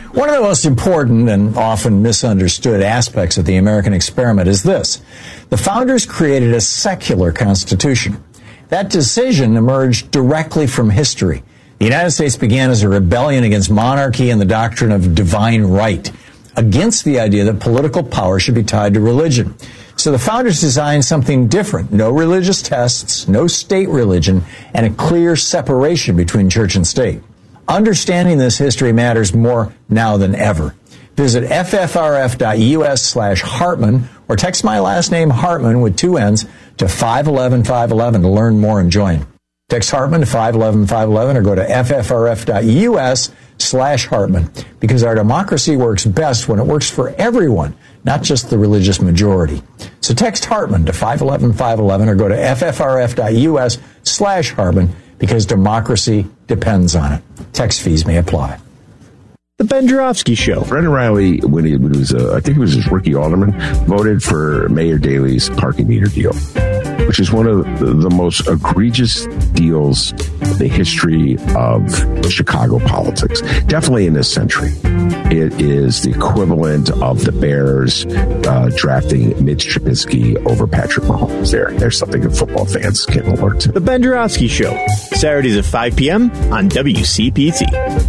One of the most important and often misunderstood aspects of the American experiment is this. The founders created a secular constitution. That decision emerged directly from history. The United States began as a rebellion against monarchy and the doctrine of divine right, against the idea that political power should be tied to religion. So the founders designed something different. No religious tests, no state religion, and a clear separation between church and state. Understanding this history matters more now than ever. Visit ffrf.us/Hartman or text my last name Hartman with 2 N's to 511-511 to learn more and join. Text Hartman to 511-511 or go to ffrf.us/Hartman because our democracy works best when it works for everyone, not just the religious majority. So text Hartman to 511-511 or go to ffrf.us/Hartman because democracy depends on it. Text fees may apply. The Ben Joravsky Show. Brendan Riley, when he was, I think it was his rookie alderman, voted for Mayor Daley's parking meter deal, which is one of the most egregious deals in the history of Chicago politics. Definitely in this century. It is the equivalent of the Bears drafting Mitch Trubisky over Patrick Mahomes. There's something that football fans can alert to. The Ben Joravsky Show. Saturdays at 5 p.m. on WCPT.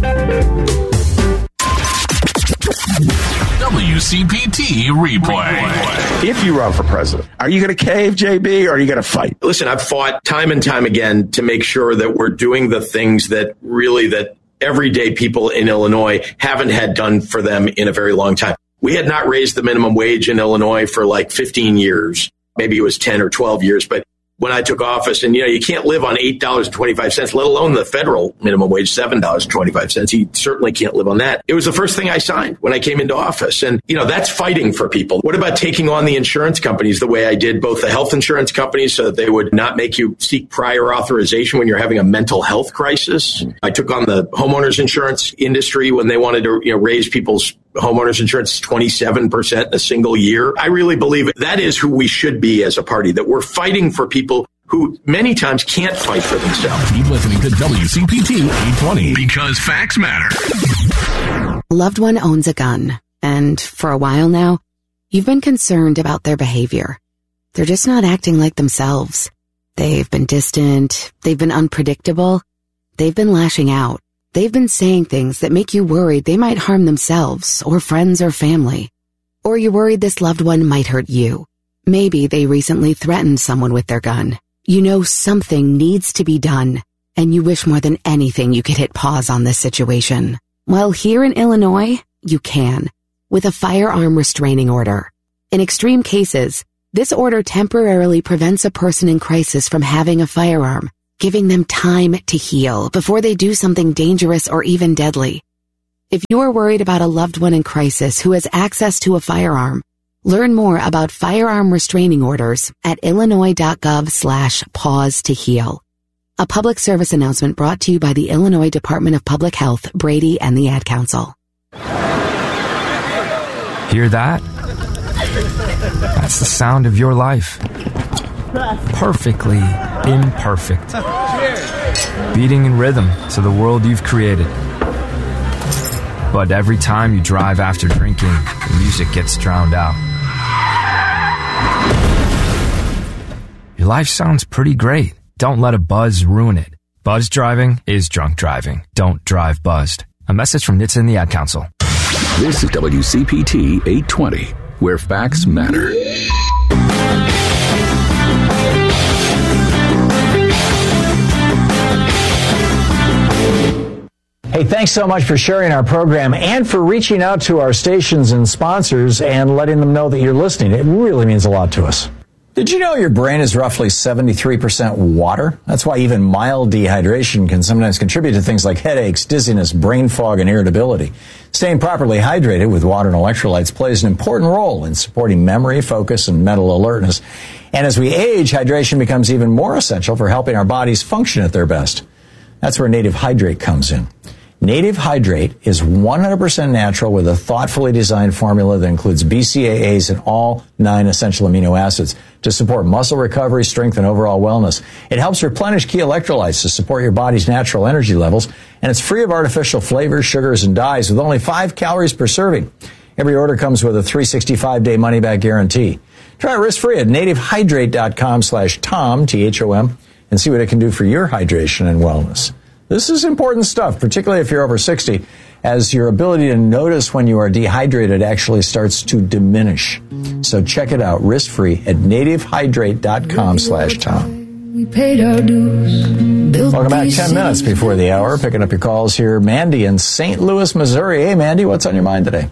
WCPT replay. If you run for president, are you going to cave, JB, or are you going to fight? Listen, I've fought time and time again to make sure that we're doing the things that everyday people in Illinois haven't had done for them in a very long time. We had not raised the minimum wage in Illinois for like 15 years. Maybe it was 10 or 12 years, but when I took office, and you can't live on $8.25, let alone the federal minimum wage, $7.25. You certainly can't live on that. It was the first thing I signed when I came into office. And, that's fighting for people. What about taking on the insurance companies the way I did, both the health insurance companies so that they would not make you seek prior authorization when you're having a mental health crisis? I took on the homeowners insurance industry when they wanted to, raise people's homeowners insurance 27% in a single year. I really believe that is who we should be as a party, that we're fighting for people who many times can't fight for themselves. Keep listening to WCPT 820 because facts matter. A loved one owns a gun, and for a while now, you've been concerned about their behavior. They're just not acting like themselves. They've been distant, they've been unpredictable, they've been lashing out. They've been saying things that make you worried they might harm themselves or friends or family. Or you're worried this loved one might hurt you. Maybe they recently threatened someone with their gun. You know something needs to be done, and you wish more than anything you could hit pause on this situation. Well, here in Illinois, you can, with a firearm restraining order. In extreme cases, this order temporarily prevents a person in crisis from having a firearm, giving them time to heal before they do something dangerous or even deadly. If you are worried about a loved one in crisis who has access to a firearm, learn more about firearm restraining orders at illinois.gov/pause to heal. A public service announcement brought to you by the Illinois Department of Public Health, Brady, and the Ad Council. Hear that? That's the sound of your life. Perfectly imperfect. Beating in rhythm to the world you've created. But every time you drive after drinking, the music gets drowned out. Your life sounds pretty great. Don't let a buzz ruin it. Buzz driving is drunk driving. Don't drive buzzed. A message from NHTSA and the Ad Council. This is WCPT 820, where facts matter. Hey, thanks so much for sharing our program and for reaching out to our stations and sponsors and letting them know that you're listening. It really means a lot to us. Did you know your brain is roughly 73% water? That's why even mild dehydration can sometimes contribute to things like headaches, dizziness, brain fog, and irritability. Staying properly hydrated with water and electrolytes plays an important role in supporting memory, focus, and mental alertness. And as we age, hydration becomes even more essential for helping our bodies function at their best. That's where Native Hydrate comes in. Native Hydrate is 100% natural with a thoughtfully designed formula that includes BCAAs and all 9 essential amino acids to support muscle recovery, strength, and overall wellness. It helps replenish key electrolytes to support your body's natural energy levels, and it's free of artificial flavors, sugars, and dyes with only 5 calories per serving. Every order comes with a 365-day money-back guarantee. Try it risk-free at nativehydrate.com/Tom, T-H-O-M, and see what it can do for your hydration and wellness. This is important stuff, particularly if you're over 60, as your ability to notice when you are dehydrated actually starts to diminish. So check it out, risk-free at nativehydrate.com/Tom. We paid our dues. Welcome back. 10 minutes before the hour. Picking up your calls here. Mandy in St. Louis, Missouri. Hey, Mandy, what's on your mind today?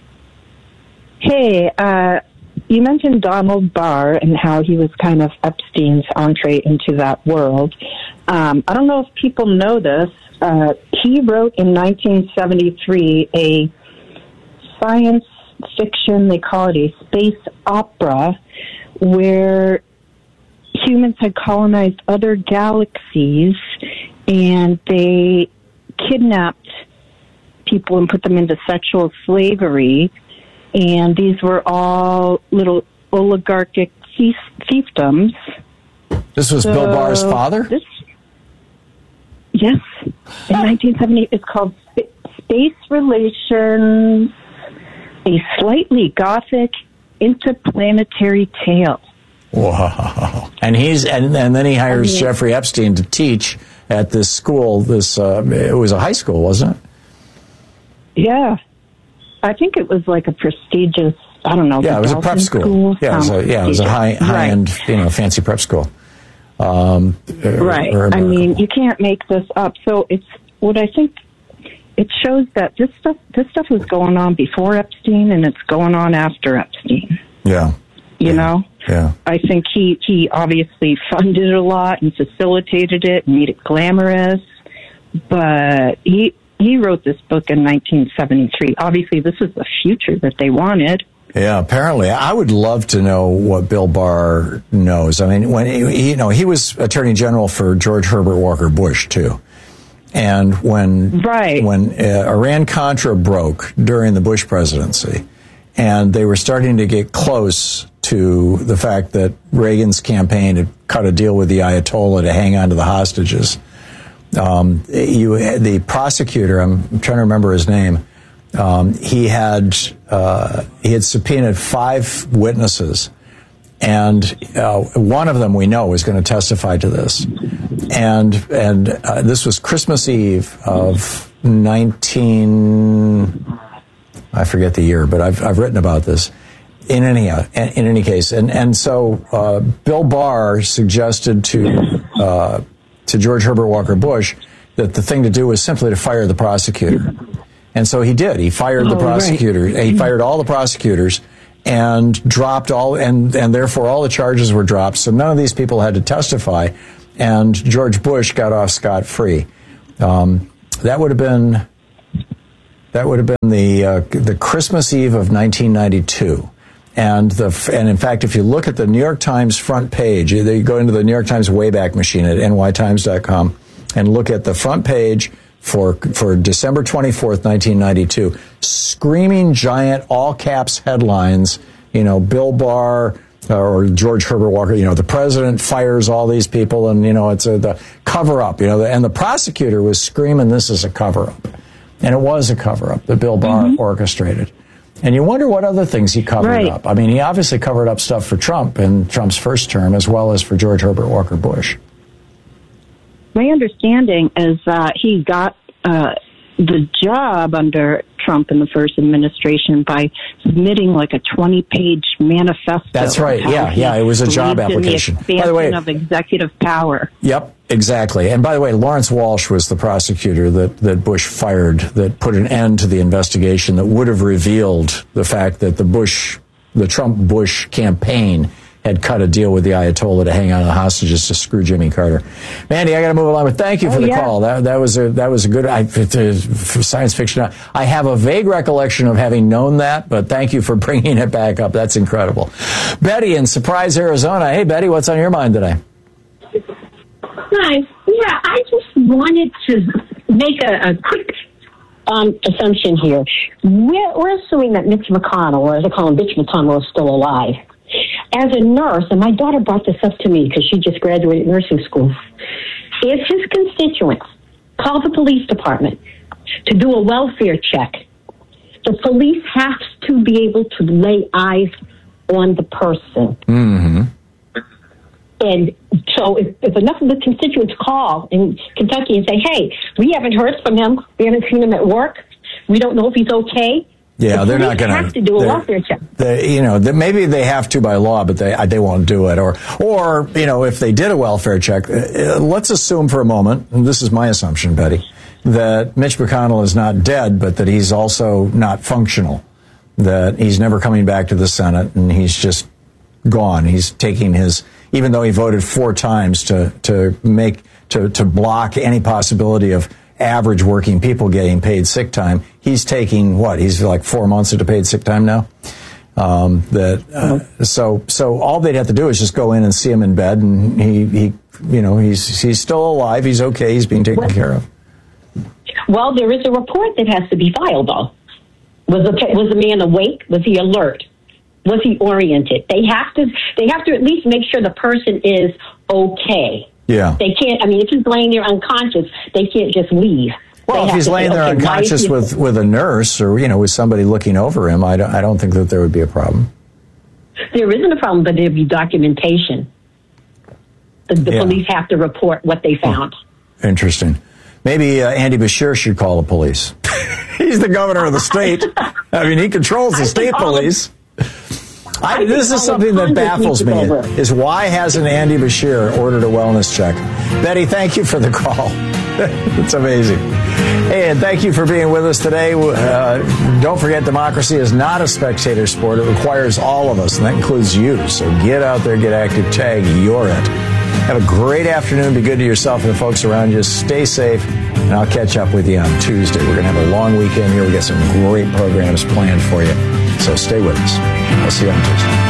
Hey, you mentioned Donald Barr and how he was kind of Epstein's entree into that world. I don't know if people know this. He wrote in 1973 a science fiction, they call it a space opera, where humans had colonized other galaxies and they kidnapped people and put them into sexual slavery. And these were all little oligarchic fiefdoms. This was Bill Barr's father? Yes. In 1970, it's called Space Relations, a slightly gothic interplanetary tale. Wow. And then he hires Jeffrey Epstein to teach at this school. It was a high school, wasn't it? Yeah. I think it was like a prestigious, I don't know. Yeah, it was a prep school. Yeah, it was a high-end, fancy prep school. Right. I mean, you can't make this up. So it shows that this stuff was going on before Epstein, and it's going on after Epstein. Yeah. You know? Yeah. I think he obviously funded it a lot and facilitated it and made it glamorous, but he wrote this book in 1973. Obviously, this is the future that they wanted. Yeah, apparently. I would love to know what Bill Barr knows. I mean, when he was Attorney General for George Herbert Walker Bush, too. And when Iran-Contra broke during the Bush presidency, and they were starting to get close to the fact that Reagan's campaign had cut a deal with the Ayatollah to hang on to the hostages, the prosecutor, I'm trying to remember his name, he had subpoenaed 5 witnesses, and one of them we know was going to testify to this, and this was Christmas Eve of I forget the year, but I've written about this. In any case, and so Bill Barr suggested to George Herbert Walker Bush that the thing to do was simply to fire the prosecutor. And so he did. He fired the prosecutor. Right. He fired all the prosecutors and dropped and therefore all the charges were dropped. So none of these people had to testify, and George Bush got off scot-free. That would have been the Christmas Eve of 1992. And in fact, if you look at the New York Times front page, you go into the New York Times Wayback Machine at nytimes.com and look at the front page for December 24th, 1992, screaming giant all caps headlines, Bill Barr or George Herbert Walker, the president fires all these people, and, it's the cover up, and the prosecutor was screaming this is a cover up. And it was a cover up that Bill Barr orchestrated. And you wonder what other things he covered up. I mean, he obviously covered up stuff for Trump in Trump's first term, as well as for George Herbert Walker Bush. My understanding is that he got the job under Trump in the first administration by submitting like a 20-page manifesto. That's right. Yeah. It was a job application. By the way, of executive power. Yep, exactly. And by the way, Lawrence Walsh was the prosecutor that Bush fired that put an end to the investigation that would have revealed the fact that the Trump-Bush campaign had cut a deal with the Ayatollah to hang on to the hostages to screw Jimmy Carter. Mandy, I got to move along, but thank you for the call. That was a good for science fiction. I have a vague recollection of having known that, but thank you for bringing it back up. That's incredible. Betty in Surprise, Arizona. Hey, Betty, what's on your mind today? Hi. Yeah, I just wanted to make a quick assumption here. We're assuming that Mitch McConnell, or as I call him, Mitch McConnell, is still alive. As a nurse, and my daughter brought this up to me because she just graduated nursing school, if his constituents call the police department to do a welfare check, the police have to be able to lay eyes on the person. Mm-hmm. And so if enough of the constituents call in Kentucky and say, hey, we haven't heard from him, we haven't seen him at work, we don't know if he's okay. Yeah, they're not going to have to do a welfare check. Maybe they have to by law, but they won't do it. Or if they did a welfare check, let's assume for a moment, and this is my assumption, Betty, that Mitch McConnell is not dead, but that he's also not functional, that he's never coming back to the Senate, and he's just gone. He's taking his, even though he voted 4 times to block any possibility of average working people getting paid sick time, he's taking he's like 4 months into paid sick time now. So all they'd have to do is just go in and see him in bed, and he's still alive, he's okay, he's being taken care of. Well, there is a report that has to be filed, though. Was the man awake? Was he alert? Was he oriented? They have to at least make sure the person is okay. Yeah. They can't, if he's laying there unconscious, they can't just leave. Well, if he's laying there unconscious with a nurse or, with somebody looking over him, I don't think that there would be a problem. There isn't a problem, but there'd be documentation. The police have to report what they found. Interesting. Maybe Andy Beshear should call the police. He's the governor of the state. He controls the state police. This is something that baffles me, is why hasn't Andy Beshear ordered a wellness check? Betty, thank you for the call. It's amazing. Hey, and thank you for being with us today. Don't forget, democracy is not a spectator sport. It requires all of us, and that includes you. So get out there, get active, tag, you're it. Have a great afternoon. Be good to yourself and the folks around you. Stay safe, and I'll catch up with you on Tuesday. We're going to have a long weekend here. We got some great programs planned for you. So stay with us. I'll see you on Tuesday.